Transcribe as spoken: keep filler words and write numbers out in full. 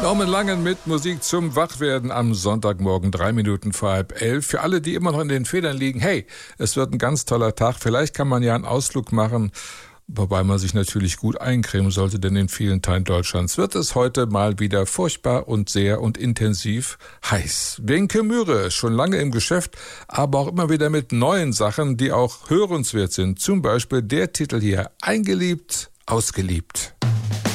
Norman Langen mit Musik zum Wachwerden am Sonntagmorgen, drei Minuten vor halb elf. Für alle, die immer noch in den Federn liegen, hey, es wird ein ganz toller Tag. Vielleicht kann man ja einen Ausflug machen, wobei man sich natürlich gut eincremen sollte, denn in vielen Teilen Deutschlands wird es heute mal wieder furchtbar und sehr und intensiv heiß. Wenke Mühre, schon lange im Geschäft, aber auch immer wieder mit neuen Sachen, die auch hörenswert sind. Zum Beispiel der Titel hier, Eingeliebt, ausgeliebt.